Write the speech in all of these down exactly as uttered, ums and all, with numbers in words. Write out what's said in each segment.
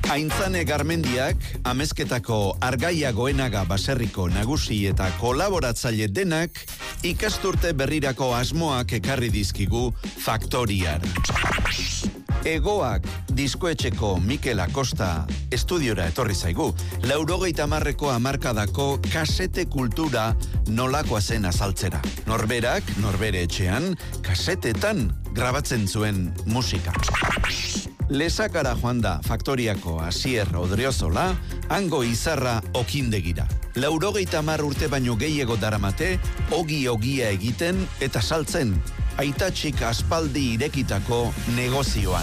Aintzane Garmendiak, Amezketako Argaia Goenaga baserriko nagusi eta kolaboratzaile denak, ikasturte berrirako asmoak ekarri dizkigu Faktoriar. Egoak diskoetxeko Mikel Acosta estudiora etorri zaigu, laurogeita hamarreko hamarkadako kasete kultura nolakoa zen azaltzera. Norberak, norbere etxean, kasetetan grabatzen zuen musika. Lezakara joan da Faktoriako Asier Odriozola, hango Izarra Okindegira. Laurogeita hamar urte baino gehiago daramate, ogi-ogia egiten eta saltzen, aitatxik aspaldi irekitako negozioan.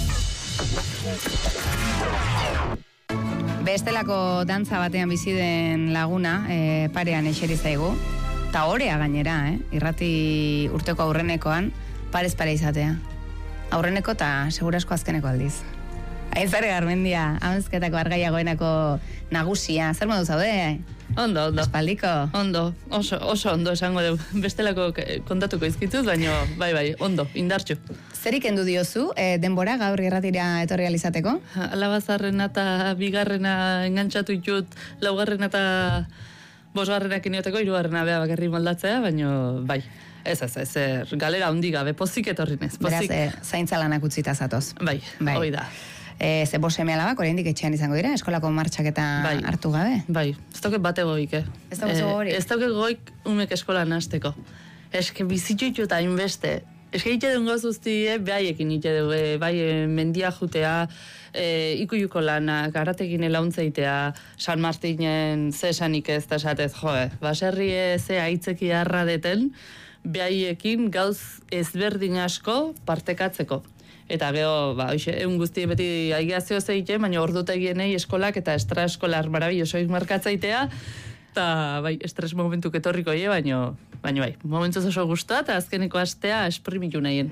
Bestelako dantza batean bizi den laguna, e, parean eseri zaigu, eta orea gainera, eh? Irrati urteko aurrenekoan, parez pare izatea. Aurreneko eta segurasko azkeneko aldiz. Aintzane Garmendia, Amezketako Argaia Goenako nagusia. Zer modu zaude? Ondo, ondo. Espaldiko? Ondo, oso, oso ondo esango dugu. Bestelako kontatuko izkituz, baina bai, bai, ondo, indartxu. Zerik endu diozu, e, denbora gaur irratira etorri alizateko? Alabazarrena eta bigarrena engantzatu itut, laugarrena eta bosgarrenak inioteko, hirugarrena bea bakarri moldatzea, baina bai. Ez, ez, ez, ez, galera hundi gabe, pozik etorri nez, pozik. Beraz, e, zaintza lanak utzita zatoz. Bai, bai. Hoi da. E, ze bose mealabak, oraindik etxean izango dira, eskolako martxak eta bai, hartu gabe? Bai, ez dauke bate goik, eh? Ez dauke goik? Ez dauke goik umek eskolan hasteko. Eske bizitxu eta inbeste. Eske ite duen gozuzti, eh, behaiekin ite du, eh, bai, eh, mendia jutea, eh, ikuyuko lanak, aratekin elauntzeitea, San Martinen zesanik ez da esatez, joe, baserri ze aitzeki harra deten, behaiekin gauz ezberdin asko partekatzeko. Eta geho, ba, oixe, egun guzti beti aigeazio zeite, baina ordutegienei eskolak eta estra eskolar marabillosoik markatzaitea, eta bai, estres momentuk etorriko ie, baina baina bai, momentuz oso guztua, eta azkeneko astea esprimitu nahien.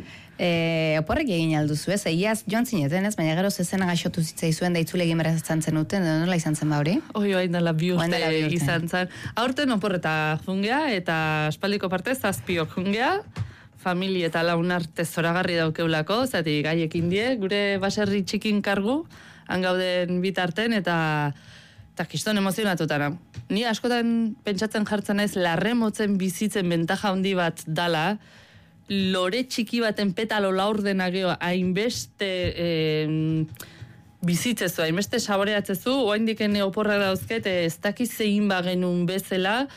E, oporrek egin alduzu, ez? Egiaz joan zineten, ez? Baina gero zezena gaixotu zitzaizuen da itzule egin beraz zantzen duten, nola izan zen ba hori? Oi, oi, dala bi urte izan zen. Aurten oporreta jungea, eta aspaldiko partez zazpiok jungea, familia eta laun arte zoragarri daukeulako, zati gaiekin die, gure baserri txikin kargu, hangauden bitarten, eta eta kiston emozionatutan. Ni askotan pentsatzen jartzen naiz larre motzen bizitzen bentaja handi bat dala, lore txiki baten petalo laurdena geho, hainbeste eh, bizitzezu, hainbeste saboreatzezu, oaindik ene oporrak dauzket, ez dakiz zein bagenun bezala,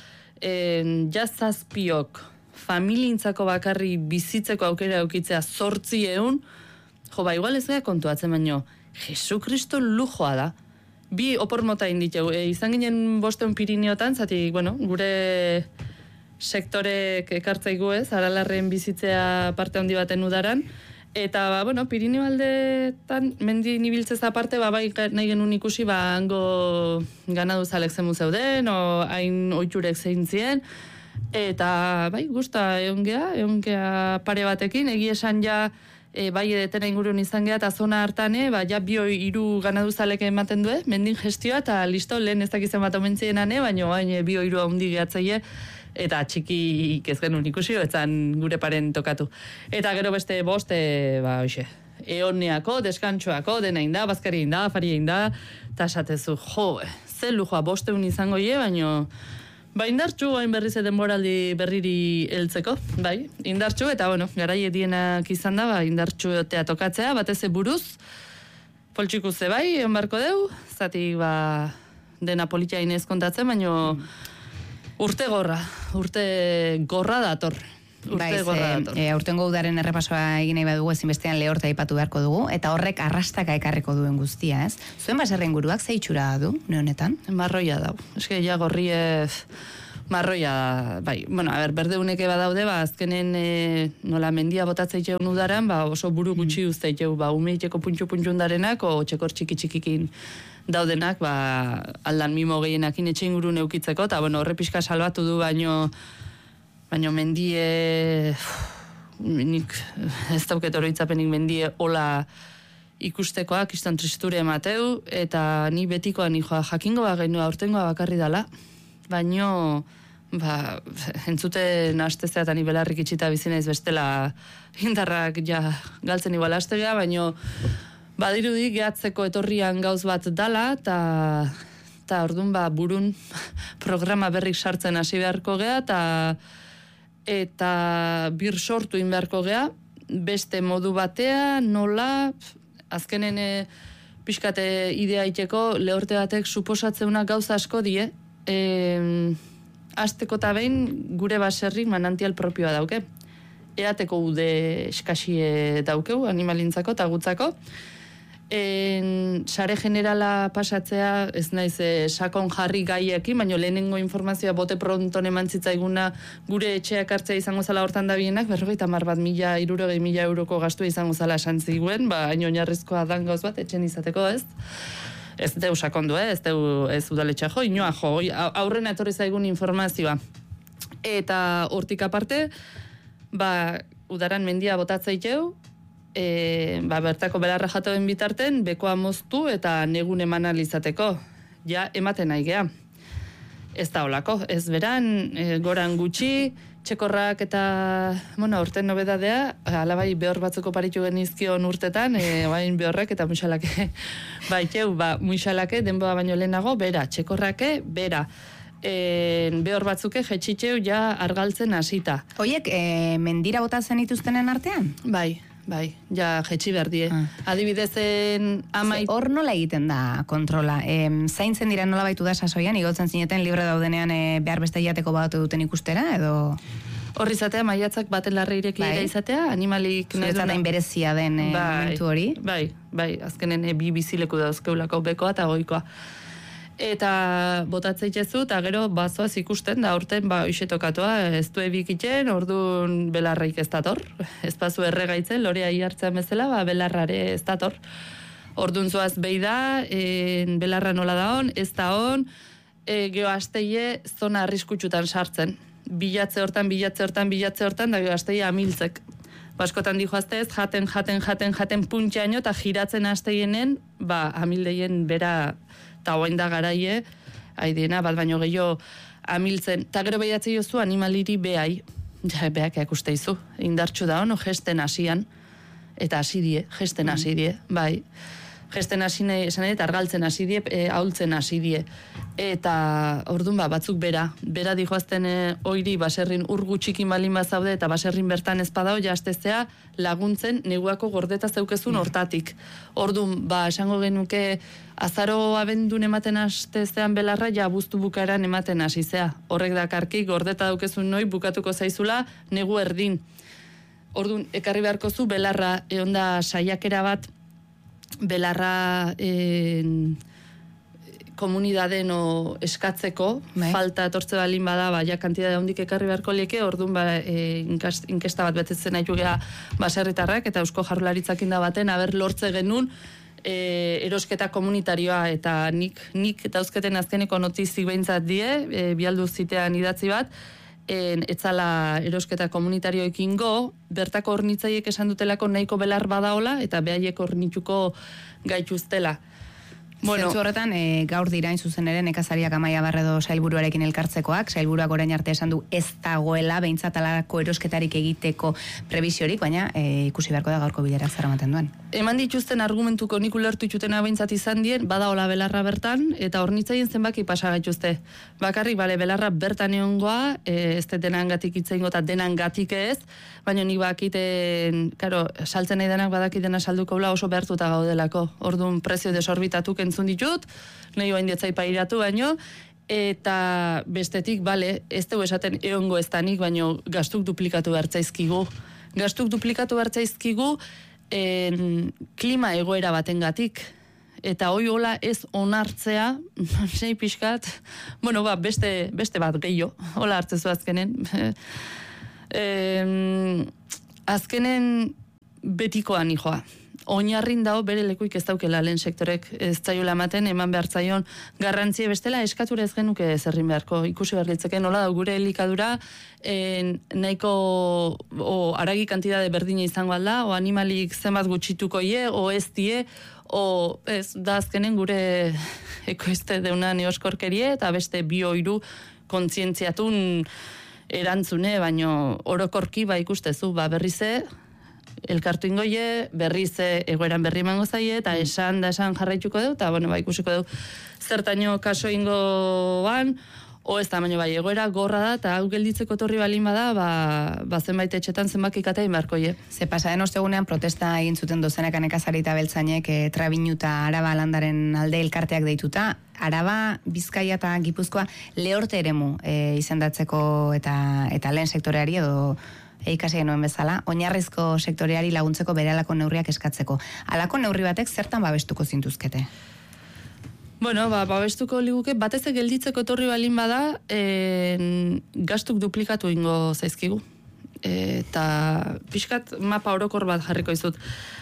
eh, jazazpiok, familintzako bakarri bizitzeko aukera eukitzea zortzi eun, jo, ba, igual ez gara kontuatzen baino, Jesu Kristo lujoa da. Bi opor mota inditeu, e, izan ginen bosteun Pirineotan, zati, bueno, gure sektorek ekartzaigu ez, Aralarren bizitzea parte handi baten udaran, eta, ba, bueno, Pirineo aldeetan, mendi nibiltzez aparte, ba, bai, nahi genuen ikusi, ba, hango ganaduzalek zemu zeuden, o hain oiturek zein zien, eta, bai, gusta eongea, eongea pare batekin, egi esan ja, e, bai edetena ingurun izan geha, eta zona hartan, e, ba, ja bio iru ganaduzalek ematen du, mendin gestioa, eta listo, lehen ez dakizen bat omentzienan, baina bain bio iru handi gehatzaile, eta txiki ez genuen ikusi, etzan gure paren tokatu. Eta gero beste boste, ba, hoxe, eoneako, deskantxoako, dena inda, bazkari inda, afari inda, eta esatezu, jo, ze lujoa bosteun izango ie, baina ba, indartxu, hain berriz denboraldi berriri heltzeko, bai, indartxu, eta, bueno, garaie dienak izan da, ba, indartxu etea tokatzea, batez buruz, poltsiko ze bai, egon barko deu, zati, ba, dena politia inez kontatzen, baina urte gorra, urte gorra dator. Urte gorra dator. E, aurtengo udaren errepasoa egin nahi badugu ezinbestean lehorta aipatu beharko dugu, eta horrek arrastaka ekarriko duen guztia, ez? Zuen baserren guruak ze itxura du, ne honetan? Marroia dau. Eske, ja, gorriez marroia, bai, bueno, a ber, berdeuneke badaude, ba, azkenen e, nola mendia botatzeitxeun udaran, ba, oso buru gutxi mm. uzteitxeu, ba, umeiteko puntxu-puntxundarenak, o txekor txiki-txikikin daudenak, ba, aldan mimo gehienakin etxe ingurun eukitzeko, eta, bueno, horre pixka salbatu du, baino, baino mendie, nik ez dauket oroitzapenik mendie hola ikustekoa, kiston tristure emateu, eta ni betikoa ni joa jakingo ba genua aurtengoa bakarri dala, baino, ba, entzuten astezea eta ni belarrik itxita bizinaiz bestela indarrak ja galtzen igual astegea, baino badirudi gehatzeko etorrian gauz bat dala, eta eta orduan ba, burun programa berrik sartzen hasi beharko gea, eta eta bir sortu in beharko gea, beste modu batea, nola, azkenen e, pixkate idea iteko, lehorte batek suposatzeuna gauza asko die, e, azteko eta behin gure baserrik manantial propioa dauke. Eateko ude eskasie daukeu, animalintzako eta gutzako. En, sare generala pasatzea, ez naiz e, sakon jarri gaiekin, baina lehenengo informazioa bote pronton eman zitzaiguna gure etxeak hartzea izango zala hortan da bienak, berrogeita hamar bat mila, hirurogei mila euroko gastua izango zala esan ziguen, ba, hain oinarrizkoa dan gauz bat, etxen izateko ez. Ez deu sakondu, eh? ez deu ez udaletxa jo, inoa jo, aurrena etorri zaigun informazioa. Eta hortik aparte, ba, udaran mendia botatzeiteu, E, ba, bertako belarra jatoen bitarten, bekoa moztu eta negun eman alizateko. Ja, ematen nahi gea. Ez da olako, ez beran, e, goran gutxi, txekorrak eta, bueno, urten nobedadea, alabai behor batzuko paritu genizkion urtetan, e, bain behorrek eta muixalake. Baiteu, ba, muixalake, denboa baino lehenago, bera, txekorrake, bera. E, behor batzuke jetxitxeu ja argaltzen hasita. Oiek, e, mendira botatzen dituztenen artean? Bai. Bai, ja jetxi behar die. Ah. Adibidezen amait... Hor nola egiten da kontrola? E, zaintzen dira nola baitu da sasoian, igotzen zineten libre daudenean e, behar beste jateko badatu duten ikustera, edo... Hor izatea, maiatzak baten larre irekia bai. Izatea, animalik... Zuretzat hain berezia den e, bai, momentu hori? Bai, bai, azkenen e, bi bizileku dauzkeulako bekoa eta goikoa. Eta botatzeitzezu, eta gero bazoaz ikusten, da urten ba uixetokatoa ez du ebikiten, orduan belarraik ez dator. Ez pazu erregaitzen, lorea iartzean bezala, ba belarrare ez dator. Orduan zoaz behi da, e, belarra nola da hon, ez da hon, e, geho asteie zona arriskutsutan sartzen. Bilatze hortan, bilatze hortan, bilatze hortan, da geho asteie amiltzek. Baskotan dijo aztez, jaten, jaten, jaten, jaten puntxaino, eta giratzen asteienen, ba, amildeien bera... eta hoain da garaie, haidiena, bat baino gehiago amiltzen. Ta gero behiatzei jozu animaliri behai, ja, beak ekuste izu, indartxu da hono, gesten hasian, eta hasi die, gesten hasi die, bai. Gesten hasi nahi, esan nahi, eta argaltzen hasi die, e, ahultzen hasi die. Eta, orduan ba, batzuk bera, bera dijoazten e, oiri baserrin ur gutxikin balin bazaude, eta baserrin bertan ezpadao, jastezea laguntzen neguako gordeta zeukezun hortatik. Orduan, ba, esango genuke, azaro abendun ematen hastezean belarra, ja buztu bukaeran ematen hasi zea. Horrek dakarki, gordeta daukezun noi, bukatuko zaizula, negu erdin. Orduan, ekarri beharko zu, belarra, eonda saiakera bat, belarra en, komunidaden o eskatzeko, Mai. falta etortze balin bada, ba, ja kantidade handik ekarri beharko lieke, orduan ba, e, inkesta bat betetzen nahi jugea baserritarrak, eta Eusko Jaurlaritzakin da baten, aber lortze genuen, E, erosketa komunitarioa, eta nik, nik dauzketen azkeneko notizik behintzat die, e, bialdu zitean idatzi bat, en, etzala erosketa komunitarioekin go, bertako hornitzaiek esan dutelako nahiko belar badaola, eta behaiek hornituko gaituztela. Bueno, zentzu horretan, e, gaur dira zuzen ere nekazariak Amaia Barredo sailburuarekin elkartzekoak, sailburuak orain arte esan du ez dagoela behintzat alako erosketarik egiteko prebisiorik, baina e, ikusi beharko da gaurko bilerak zer ematen duen. Eman dituzten argumentuko nik ulertu itxutena behintzat izan dien, badaola belarra bertan, eta hornitzaien zenbaki pasa gaituzte. Bakarrik, bale, belarra bertan egongoa, e, ez denan gatik itzaingo eta denan gatik ez, baina nik bakiten, karo, saltzen nahi denak badakitena salduko bla oso behartuta gaudelako. Orduan prezio desorbitatuk entzun ditut, nahi bain dietzai pairatu baino, eta bestetik, bale, ez dugu esaten eongo ez danik, baino gastuk duplikatu bertzaizkigu. Gastuk duplikatu bertzaizkigu en, klima egoera batengatik. Eta hoi hola ez onartzea, sei pixkat, bueno, ba, beste, beste bat gehiago, hola hartzezu azkenen. e, azkenen betikoan nijoa. Oinarrin dao bere lekuik ez daukela lehen sektorek ez zaiola ematen, eman behar zaion garrantzia bestela eskatura ez genuke zerrin beharko. Ikusi behar litzeken, nola da gure elikadura en, nahiko o, aragi kantidade berdina izango alda, o animalik zenbat gutxituko ie, o ez die, o ez da azkenen gure ekoizte deuna neoskorkerie, eta beste bio hiru kontzientziatun erantzune, baino orokorki ba ikustezu, ba berrize, elkartu ingoie, berriz egoeran berri emango zaie, eta esan da esan jarraituko deu, eta bueno, ba, ikusiko deu zertaino kaso ingoan, o ez da, baina bai, egoera gorra da, eta hau gelditzeko torri balin bada, ba, ba zenbait etxetan zenbak ikatea inbarkoie. Ze pasaden ostegunean protesta egin zuten dozenak nekazari eta beltzainek e, Trabinu eta Araba landaren alde elkarteak deituta, Araba, Bizkaia eta Gipuzkoa lehorte eremu e, izendatzeko eta, eta lehen sektoreari edo eikasi genuen bezala, oinarrizko sektoreari laguntzeko berehalako neurriak eskatzeko. Halako neurri batek zertan babestuko zintuzkete? Bueno, ba, babestuko liguke, batez gelditzeko etorri balin bada, en, gastuk duplikatu ingo zaizkigu. E, eta pixkat mapa orokor bat jarriko izut.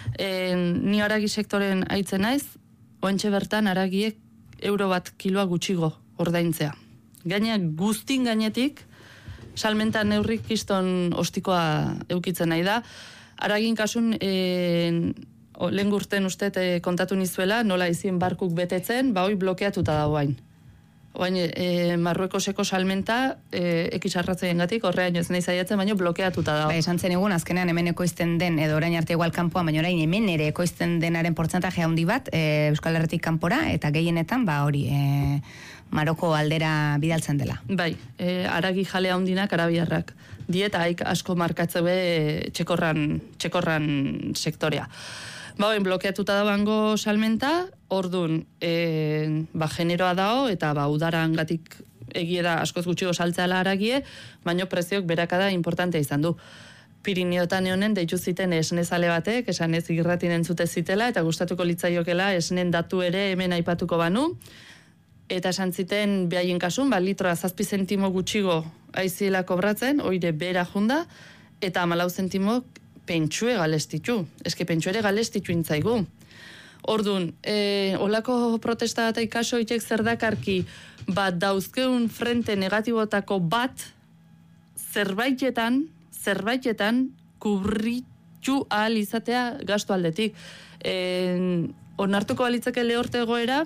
En, ni aragi sektoren aitzen naiz, oentxe bertan aragiek euro bat kiloa gutxigo ordaintzea. Gaina guztin gainetik, salmenta neurrik kiston ostikoa eukitzen nahi da. Aragin kasun, en, O, lehen gurten uste e, kontatu nizuela, nola izien barkuk betetzen, ba hoi blokeatuta dago hain. Oain, e, Marruekoseko salmenta, e, ekisarratzeien gatik, horrean ez nahi zaiatzen, baina blokeatuta dago. Ba, esan zen egun, azkenean hemen ekoizten den, edo orain arte igual kanpoan, baina orain hemen ere ekoizten denaren portzentaje handi bat, e, Euskal Herritik kanpora, eta gehienetan, ba hori, e, Maroko aldera bidaltzen dela. Bai, e, aragi jale handinak arabiarrak. Dieta haik asko markatze be txekorran, txekorran sektorea. Ba, ben, blokeatuta dagoango salmenta, ordun, e, ba, generoa dao, eta ba, udaran gatik egie da askoz gutxigo saltzeala aragie, baino preziok berakada importantea izan du. Pirineotan honen deitu ziten esnezale batek, esan ez irratin entzute zitela, eta gustatuko litzaiokela esnen datu ere hemen aipatuko banu, eta esan ziten behaien kasun, ba, litroa zazpi zentimo gutxigo aiziela kobratzen, oire bera junda, eta amalau zentimo pentsue galestitu. Eske pentsue ere galestitu intzaigu. Ordun, e, olako protesta eta ikaso itek zer dakarki, bat dauzkeun frente negatibotako bat, zerbaitetan, zerbaitetan, kubritu ahal izatea gastu aldetik. E, onartuko balitzake lehorte egoera,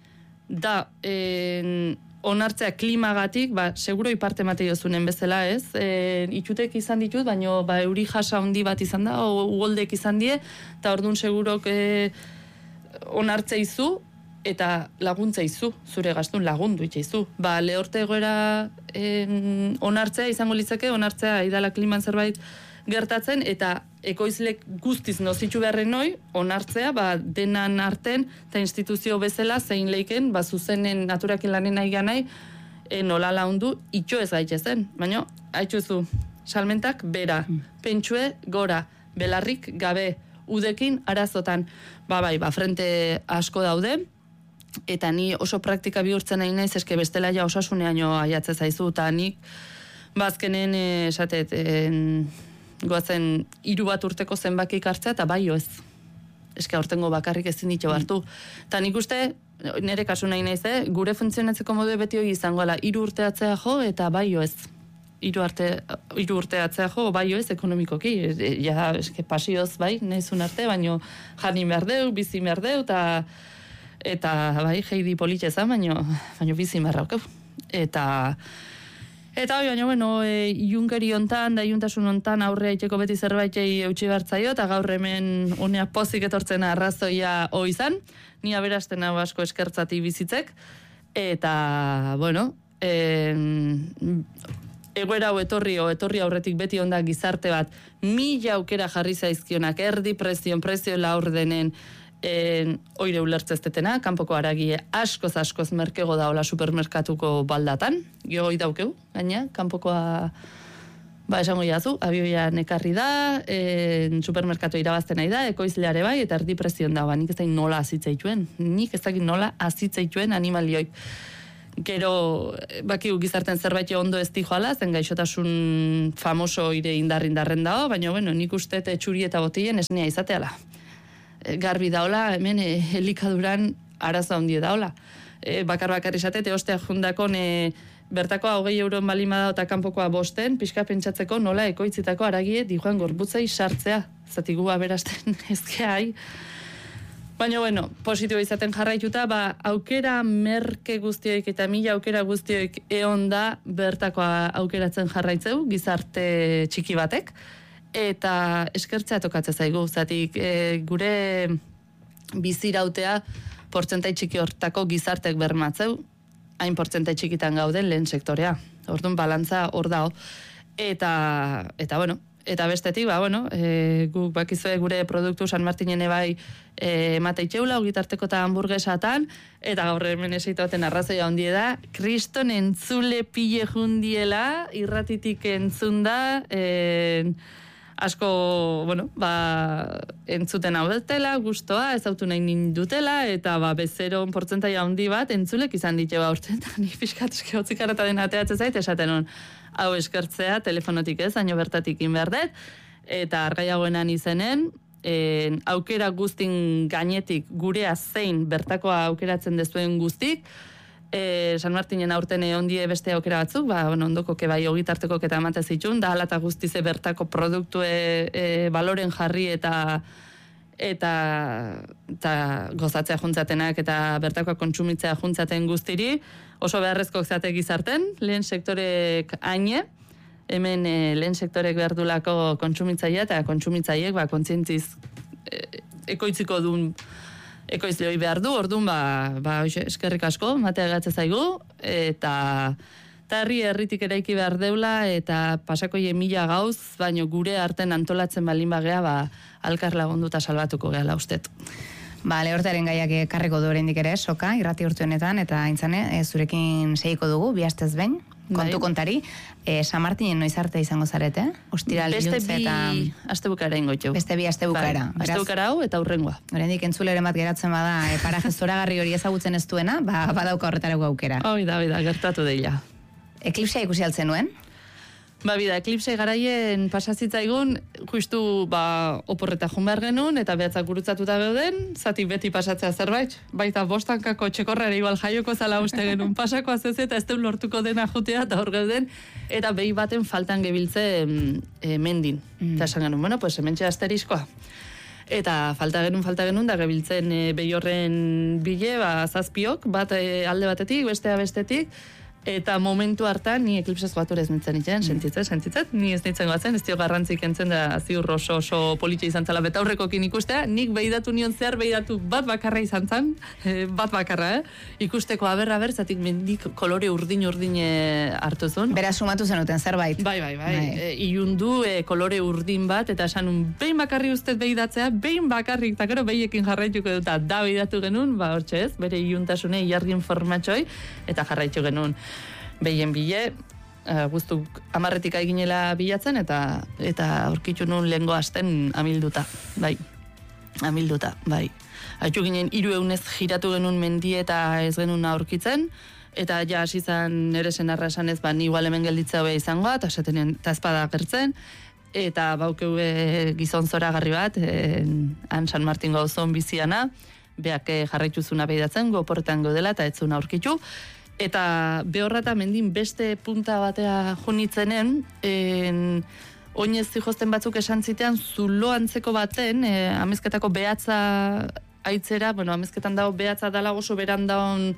da, e, onartzea klimagatik, ba, seguro iparte mate jozunen bezala, ez? E, itxutek izan ditut, baino ba, euri jasa handi bat izan da, o ugoldek izan die, eta orduan segurok e, onartze izu, eta laguntza izu, zure gastun lagundu itxaizu. Ba, lehorte egoera en, onartzea izango litzake, onartzea idala kliman zerbait gertatzen, eta ekoizlek guztiz nozitxu beharren noi, onartzea, ba, denan arten, eta instituzio bezala, zein leiken, ba, zuzenen naturakin lanen nahi ganai, e, nola laundu, itxo ez gaitzezen. Baina, haitxuzu, salmentak bera, pentsue gora, belarrik gabe, udekin arazotan, ba, bai, ba, frente asko daude, eta ni oso praktika bihurtzen nahi naiz, eske bestela ja osasuneaino aiatze zaizu, eta nik, ba, azkenen, esatet, en, goazen hiru bat urteko zenbakik hartzea, eta bai ez. Eske aurtengo bakarrik ezin ditu hartu. Eta nik uste, nire kasu nahi naiz, eh? Gure funtzionatzeko modu beti hori izango ala, hiru urte atzea jo, eta bai ez. Hiru arte, hiru urte atzea jo, bai ez, ekonomikoki. E, ja, eske pasioz bai, nahizun arte, baino janin behar deu, bizi behar deu, eta eta bai, heidi politxeza, baino, baino bizi behar daukeu. Eta Eta hoi, baina, bueno, e, iunkeri hontan, da iuntasun hontan aurrea iteko beti zerbaitei eutxi bertzaio, eta gaur hemen unea pozik etortzen arrazoia hoi izan, ni aberasten hau asko eskertzati bizitzek, eta, bueno, en, egoera hau etorri, o etorri aurretik beti onda gizarte bat, mila aukera jarri zaizkionak, erdi prezion, prezio laur denen, En, oire ulertzeztetena, kanpoko aragie askoz askoz merkego daola supermerkatuko baldatan, gehoi daukeu, gaina, kanpokoa, ba, esango jazu, abioia nekarri da, en, supermerkatu irabazten nahi da, ekoizleare bai, eta erdi prezion da, ba, nik ez da nola azitzeituen, nik ez da nola azitzeituen animalioik. Gero, bakigu gizarten zerbait ondo ez di joala, zen gaixotasun famoso ire indarrindarren dao, baina, bueno, nik uste txuri eta botien esnea izateala. Garbi daola, hemen e, elikaduran arazo handie daola. E, bakar bakar izate, ostea jundakon e, bertakoa hogei euron balima da eta kanpokoa bosten, pixka pentsatzeko nola ekoitzitako aragie dijoan gorbutzai sartzea. Zatigu aberasten ezkea hai. Baina, bueno, positibo izaten jarraituta, ba, aukera merke guztioik eta mila aukera guztioik eon da bertakoa aukeratzen jarraitzeu, gizarte txiki batek. eta eskertzea tokatzen zaigu, zatik e, gure bizirautea portzentai txiki hortako gizartek bermatzeu, hain portzentai txikitan gauden lehen sektorea. Orduan, balantza hor dao. Eta, eta bueno, eta bestetik, ba, bueno, e, guk bakizue gure produktu San Martinen ebai e, emate itxeula, ogitarteko eta hamburguesatan, eta gaur hemen eseitoten arrazoia hondie da, kriston entzule pile jundiela, irratitik entzunda, e, asko, bueno, ba, entzuten hau dutela, gustoa, ezautu nahi nindutela, eta ba, bezeron portzentaia handi bat, entzulek izan ditxe ba urte, eta nik pixkat eske hotzik arata den ateatzen zait, esaten hon, hau eskertzea, telefonotik ez, haino bertatik inberdet, eta argaiagoenan izenen, en, aukera guztin gainetik gurea zein bertakoa aukeratzen dezuen guztik, E, San Martinen aurten ondie beste aukera batzuk, ba, bueno, ondoko ke bai ogitarteko eta emate zitun, da alata guztize bertako produktue e, baloren jarri eta eta, eta gozatzea juntzatenak eta bertakoa kontsumitzea juntzaten guztiri, oso beharrezkoak zate gizarten, lehen sektorek aine, hemen e, lehen sektorek behar dulako kontsumitzaia eta kontsumitzaiek ba, kontzientziz e, ekoitziko duen ekoiz lehoi behar du, orduan, ba, ba, eskerrik asko, matea gatze zaigu, eta herri herritik eraiki behar deula, eta pasakoie mila gauz, baino gure arten antolatzen balin bagea, ba, alkar lagunduta salbatuko gehala ustet. Ba, lehortaren gaiak karriko du oraindik ere, soka, irrati urtuenetan, eta aintzane, e, zurekin segiko dugu, bi astez behin, kontu kontari, e, San Martinen noiz arte izango zarete, ostiral beste juntze eta... bi aste bukara ingoitxeu. Beste bi aste bukara. Bai, aste bukara hau eta hurrengoa. Oraindik entzuleren bat geratzen bada, e, paraje zoragarri hori ezagutzen ez duena, ba, badauka horretarako aukera. Hoi da, hoi da, gertatu deila. Eklipsea ikusi altzen nuen? Ba, bida, eklipse garaien pasazitzaigun, justu, ba, oporreta jun behar genuen, eta behatzak gurutzatuta gauden, zati beti pasatzea zerbait, baita bostankako txekorrera igual jaioko zala uste genuen pasako azez eta ez deun lortuko dena jotea, eta hor gauden, eta behi baten faltan gebiltze e, mendin. Mm. Eta esan genuen, bueno, pues hementxe asteriskoa. Eta falta genuen, falta genuen, da gebiltzen e, behi horren bile, ba, zazpiok, bat e, alde batetik, bestea bestetik, eta momentu hartan ni eklipsez batur ez nintzen nintzen, sentitzen, sentitzen, ni ez nintzen goatzen, ez dio garrantzik entzen da ziur oso oso politxe izan zela betaurrekokin ikustea, nik behidatu nion zehar behidatu bat bakarra izan zen, eh, bat bakarra, eh? Ikusteko aber, aber, zatik mendik kolore urdin-urdin hartu zuen. Bera sumatu zenuten zerbait. Bai, bai, bai, bai. E, iundu e, kolore urdin bat, eta esan un, behin bakarri ustez behidatzea, behin bakarrik, eta gero behiekin jarraituko dut, da behidatu genuen, ba, hortxe ez, bere iuntasune, iargin formatxoi, eta jarraitu genuen. Behien bile, uh, guztu amarretik aiginela bilatzen, eta eta aurkitu nun lehengo asten amilduta, bai, amilduta, bai. Haitu ginen hiru eunez giratu genuen mendi eta ez genuen aurkitzen, eta ja hasi zan ere senarra esan ez, ba, ni igual hemen gelditzea hobea izangoa, eta esaten eta ezpada gertzen, eta baukeu gizon zoragarri bat, en, han San Martin gauzon biziana, beak jarraitu zuna behidatzen, goporretan godela, eta ez zuna aurkitu, eta behorrata mendin beste punta batea junitzenen, en, oinez zijosten batzuk esan zitean, zulo antzeko baten, e, amezketako behatza aitzera, bueno, amezketan dago behatza dala oso beran daun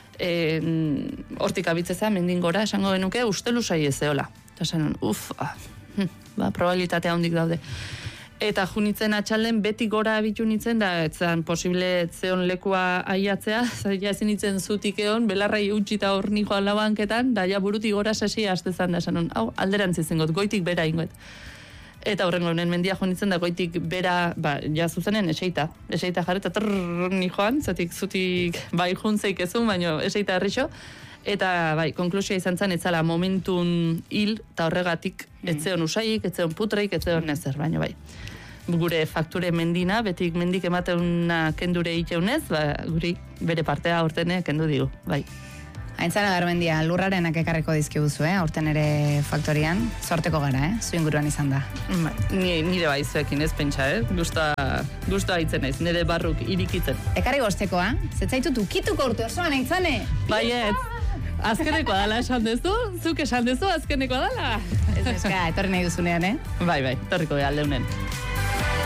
hortik abitzeza, mendin gora, esango genuke, uste lusai ez zeola. Eta esan, uf, ah, hm, ba, probabilitatea hondik daude. Eta junitzen atxalden beti gora abitu nintzen, da etzan posible etzeon lekua aiatzea, ja ezin nintzen zutik egon, belarrai utxita hor nijoa labanketan, da ja buruti gora sasi astezan da esan, hau, alderantz izengot, goitik bera ingoet. Eta horrengo honen mendia junitzen da goitik bera, ba, ja zuzenen eseita, eseita jarreta trrrr nijoan, zatik zutik bai juntzeik ezun, baino eseita herrixo, eta bai, konklusioa izan zen, etzala momentun hil, eta horregatik etzeon usaik, etzeon putreik, etzeon ezer, baino bai. Gure fakture mendina, betik mendik emateuna kendure iteunez, ba, guri bere partea aurtene kendu digu, bai. Aintzara Garmendia, lurrarenak ekarriko dizkiguzu, eh? Aurten ere faktorian, sorteko gara, eh? Zu inguruan izan da. Ba, ni, nire bai zuekin ez pentsa, eh? Gusta, gusta haitzen naiz, nire barruk irikitzen. Ekarri goztekoa, zetzaitut ukituko urte osoan, aintzane? Bai ez, azkenekoa dala esan dezu, zuk esan dezu azkenekoa dala. Ez eska, etorri nahi duzunean, eh? Bai, bai, etorriko alde unen.